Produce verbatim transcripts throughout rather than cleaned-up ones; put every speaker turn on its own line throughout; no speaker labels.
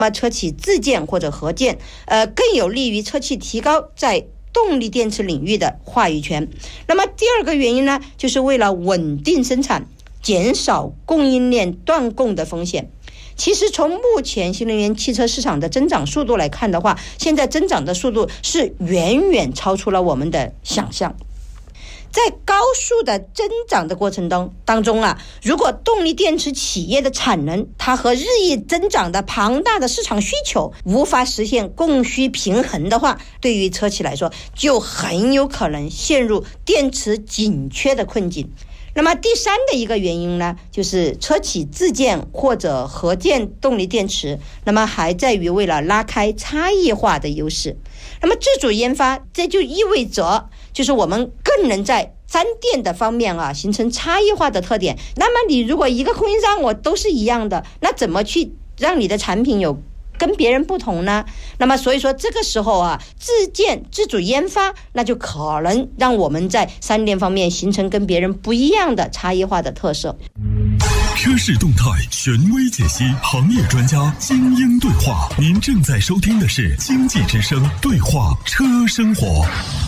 那么车企自建或者合建，呃，更有利于车企提高在动力电池领域的话语权。那么第二个原因呢，就是为了稳定生产，减少供应链断供的风险。其实从目前新能源汽车市场的增长速度来看的话，现在增长的速度是远远超出了我们的想象。在高速的增长的过程当当中啊，如果动力电池企业的产能它和日益增长的庞大的市场需求无法实现供需平衡的话，对于车企来说就很有可能陷入电池紧缺的困境。那么第三的一个原因呢，就是车企自建或者合建动力电池，那么还在于为了拉开差异化的优势。那么自主研发，这就意味着就是我们更能在沾电的方面啊形成差异化的特点。那么你如果一个供应商我都是一样的，那怎么去让你的产品有跟别人不同呢？那么所以说这个时候啊，自建自主研发，那就可能让我们在三电方面形成跟别人不一样的差异化的特色。
车市动态，权威解析，行业专家精英对话。您正在收听的是经济之声对话车生活。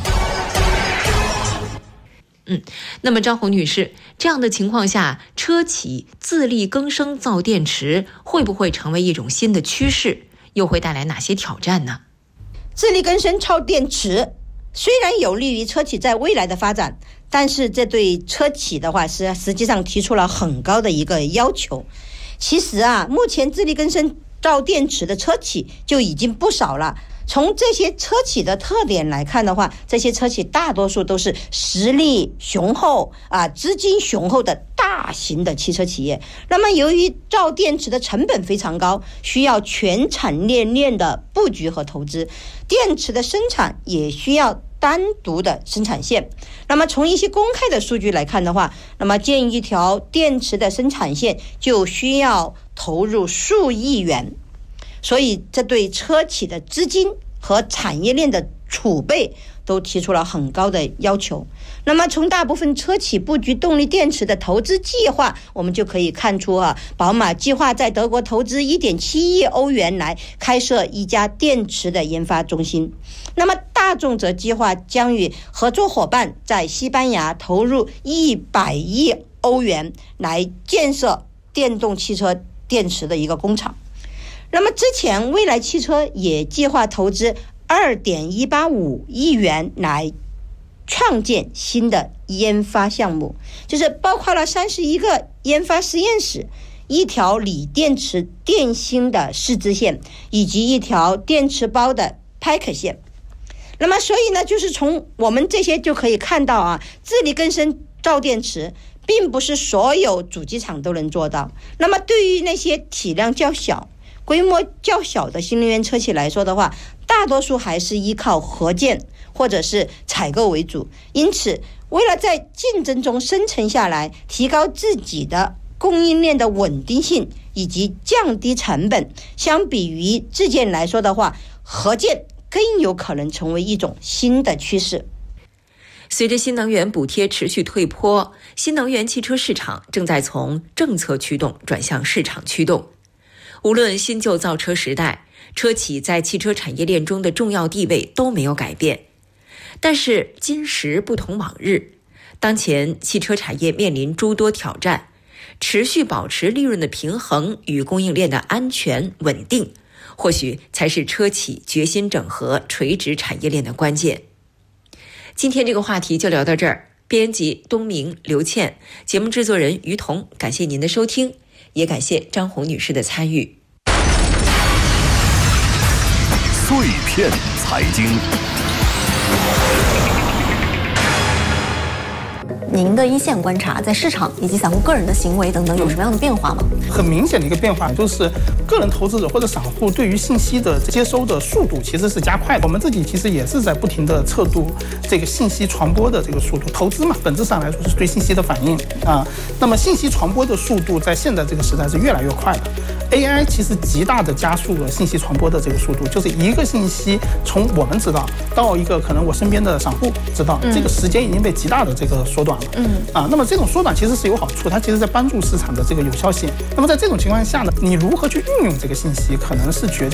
嗯，那么张红女士，这样的情况下，车企自力更生造电池会不会成为一种新的趋势？又会带来哪些挑战呢？
自力更生造电池虽然有利于车企在未来的发展，但是这对车企的话是实际上提出了很高的一个要求。其实啊，目前自力更生造电池的车企就已经不少了。从这些车企的特点来看的话，这些车企大多数都是实力雄厚啊、资金雄厚的大型的汽车企业。那么由于造电池的成本非常高，需要全产业链的布局和投资，电池的生产也需要单独的生产线。那么从一些公开的数据来看的话，那么建一条电池的生产线就需要投入数亿元。所以这对车企的资金和产业链的储备都提出了很高的要求。那么从大部分车企布局动力电池的投资计划，我们就可以看出啊，宝马计划在德国投资 一点七亿欧元来开设一家电池的研发中心。那么大众则计划将与合作伙伴在西班牙投入一百亿欧元来建设电动汽车电池的一个工厂。那么之前蔚来汽车也计划投资 二点一八五亿元来创建新的研发项目，就是包括了三十一个研发实验室，一条锂电池电芯的试制线，以及一条电池包的 pack 线。那么所以呢，就是从我们这些就可以看到啊，自力更生造电池并不是所有主机厂都能做到。那么对于那些体量较小、规模较小的新能源车企来说的话，大多数还是依靠合建或者是采购为主。因此，为了在竞争中生存下来，提高自己的供应链的稳定性以及降低成本，相比于自建来说的话，合建更有可能成为一种新的趋势。
随着新能源补贴持续退坡，新能源汽车市场正在从政策驱动转向市场驱动。无论新旧造车时代，车企在汽车产业链中的重要地位都没有改变。但是今时不同往日，当前汽车产业面临诸多挑战，持续保持利润的平衡与供应链的安全稳定，或许才是车企决心整合垂直产业链的关键。今天这个话题就聊到这儿，编辑东明、刘倩，节目制作人于彤，感谢您的收听，也感谢张红女士的参与。
碎片财经，
您的一线观察，在市场以及散户个人的行为等等有什么样的变化吗？
很明显的一个变化就是个人投资者或者散户对于信息的接收的速度其实是加快的。我们自己其实也是在不停的测度这个信息传播的这个速度。投资嘛，本质上来说是对信息的反应啊。那么信息传播的速度在现在这个时代是越来越快的。A I 其实极大的加速了信息传播的这个速度，就是一个信息从我们知道到一个可能我身边的散户知道，这个时间已经被极大的这个缩短了。 了。嗯啊，那么这种缩短其实是有好处，它其实在帮助市场的这个有效性。那么在这种情况下呢，你如何去运用这个信息，可能是决